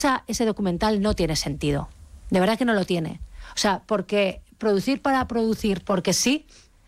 ese documental no tiene sentido. De verdad que no lo tiene. O sea, porque producir para producir, porque sí,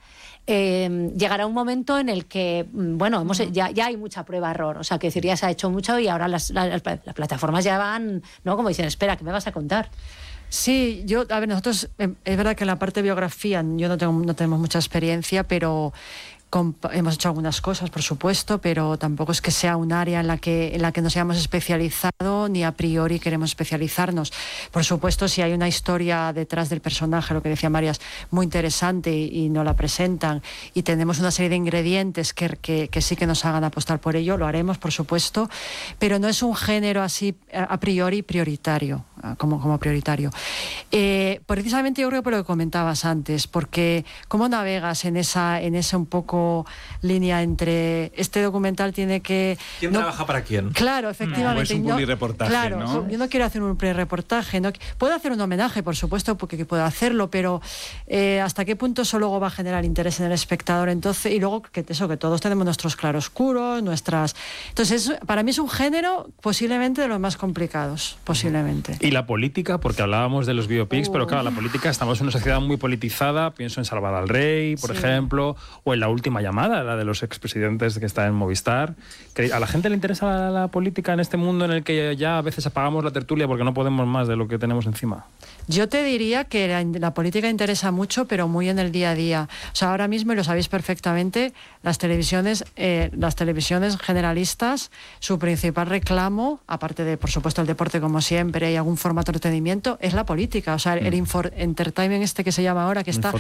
llegará un momento en el que, bueno, ya hay mucha prueba-error. O sea, que decir, ya se ha hecho mucho y ahora las plataformas ya van, ¿no? Como dicen, espera, ¿qué me vas a contar? Sí, a ver, nosotros, es verdad que en la parte de biografía no tenemos mucha experiencia, pero hemos hecho algunas cosas, por supuesto, pero tampoco es que sea un área en la que nos hayamos especializado, ni a priori queremos especializarnos. Por supuesto, si hay una historia detrás del personaje, lo que decía Marias, muy interesante y nos la presentan, y tenemos una serie de ingredientes que sí que nos hagan apostar por ello, lo haremos, por supuesto, pero no es un género así a priori prioritario, como prioritario. Precisamente yo creo que por lo que comentabas antes, porque cómo navegas en esa un poco línea entre este documental tiene que... ¿Quién trabaja para quién? Claro, efectivamente. No, es un publireportaje, claro, ¿no? Yo no quiero hacer un pre-reportaje. Puedo hacer un homenaje, por supuesto, porque puedo hacerlo, pero ¿hasta qué punto eso luego va a generar interés en el espectador? Entonces, y luego que todos tenemos nuestros claroscuros, nuestras... Entonces, para mí es un género posiblemente de los más complicados, posiblemente. Y la política, porque hablábamos de los biopics, pero claro, la política, estamos en una sociedad muy politizada, pienso en Salvar al Rey, por ejemplo, o en La Última Llamada, la de los expresidentes que está en Movistar. ¿A la gente le interesa la política en este mundo en el que ya a veces apagamos la tertulia porque no podemos más de lo que tenemos encima? Yo te diría que la política interesa mucho, pero muy en el día a día. O sea, ahora mismo, y lo sabéis perfectamente, las televisiones generalistas, su principal reclamo, aparte de, por supuesto, el deporte como siempre y algún formato de entretenimiento, es la política. O sea, el entertainment que se llama ahora, que está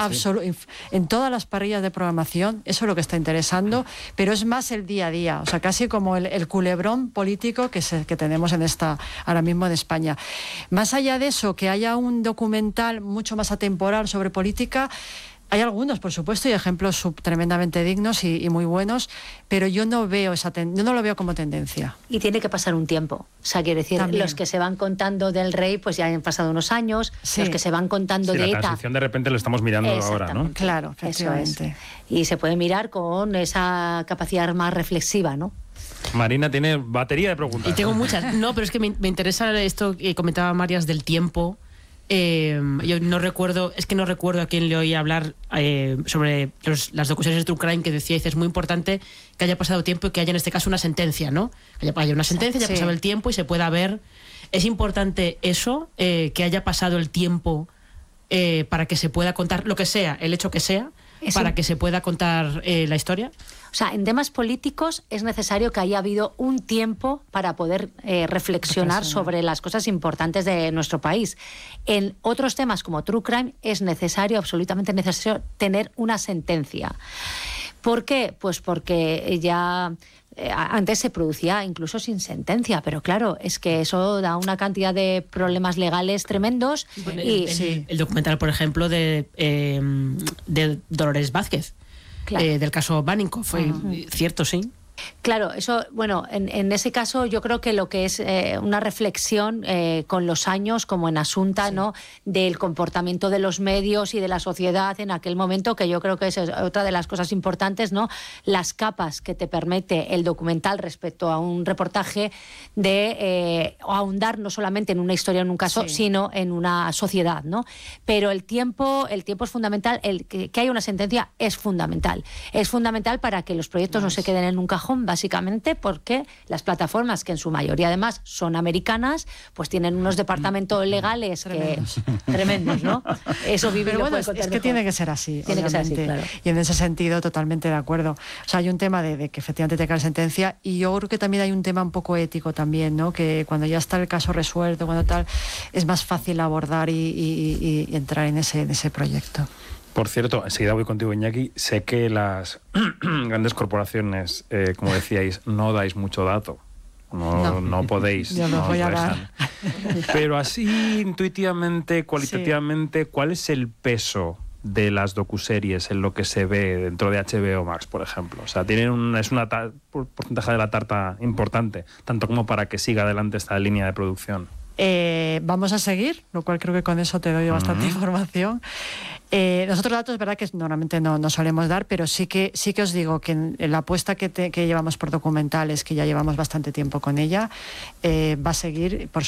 en todas las parrillas de programación, eso es lo que está interesando, pero es más el día a día. O sea, casi como el culebrón político que tenemos ahora mismo en España. Más allá de eso, que haya un documental mucho más atemporal sobre política, hay algunos, por supuesto, y ejemplos tremendamente dignos y muy buenos, pero yo no lo veo como tendencia. Y tiene que pasar un tiempo. O sea, quiere decir, también los que se van contando del rey, pues ya han pasado unos años, los que se van contando de ETA. La transición de repente lo estamos mirando ahora, ¿no? Claro, efectivamente. Eso es. Y se puede mirar con esa capacidad más reflexiva, ¿no? Marina tiene batería de preguntas. Y tengo muchas. No, pero es que me interesa esto que comentaba Marias del tiempo. Yo no recuerdo a quién le oí hablar sobre las docuseries de True Crime, que decía, es muy importante que haya pasado tiempo y que haya en este caso una sentencia, ¿no? Haya una sentencia, haya pasado el tiempo y se pueda ver. Es importante eso, que haya pasado el tiempo para que se pueda contar lo que sea, el hecho que sea, para que se pueda contar la historia. O sea, en temas políticos es necesario que haya habido un tiempo para poder reflexionar sobre las cosas importantes de nuestro país. En otros temas como True Crime es necesario, absolutamente necesario, tener una sentencia. ¿Por qué? Pues porque ya antes se producía incluso sin sentencia, pero claro, es que eso da una cantidad de problemas legales tremendos. Bueno, el documental, por ejemplo, de Dolores Vázquez. Claro. Del caso Baninco, fue cierto, sí. Claro, eso, bueno, en ese caso yo creo que lo que es una reflexión con los años, como en Asunta, ¿no?, del comportamiento de los medios y de la sociedad en aquel momento, que yo creo que es otra de las cosas importantes, ¿no?, las capas que te permite el documental respecto a un reportaje de ahondar no solamente en una historia, en un caso, sino en una sociedad, ¿no? Pero el tiempo es fundamental, que haya una sentencia es fundamental. Es fundamental para que los proyectos no se queden en un cajón, básicamente porque las plataformas, que en su mayoría además son americanas, pues tienen unos departamentos legales tremendos, ¿no? Eso vive. Pero bueno, es que mejor. Tiene que ser así. Tiene que ser así, claro. Y en ese sentido, totalmente de acuerdo. O sea, hay un tema de que efectivamente te cae la sentencia, y yo creo que también hay un tema un poco ético también, ¿no? Que cuando ya está el caso resuelto, cuando tal, es más fácil abordar y entrar en ese proyecto. Por cierto, enseguida voy contigo, Iñaki. Sé que las grandes corporaciones, como decíais, no dais mucho dato. No podéis. Yo no voy a dar. Pero así, intuitivamente, cualitativamente, ¿cuál es el peso de las docuseries en lo que se ve dentro de HBO Max, por ejemplo? O sea, es una porcentaje de la tarta importante, tanto como para que siga adelante esta línea de producción. Vamos a seguir, lo cual creo que con eso te doy bastante información. Nosotros datos es verdad que normalmente no solemos dar, pero sí que os digo que en la apuesta que llevamos por documentales, que ya llevamos bastante tiempo con ella, va a seguir, por